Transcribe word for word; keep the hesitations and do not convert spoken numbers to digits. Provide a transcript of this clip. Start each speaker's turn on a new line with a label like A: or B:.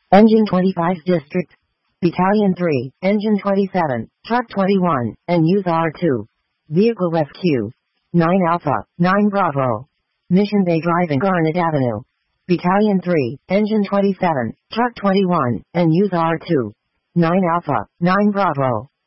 A: Engine twenty-five District. Battalion three, Engine twenty-seven, Truck twenty-one, and Use R two. Vehicle F Q. nine Alpha, nine Bravo. Mission Bay Drive and Garnet Avenue. Battalion three, Engine twenty-seven, Truck twenty-one, and Use R two. nine Alpha, nine Bravo.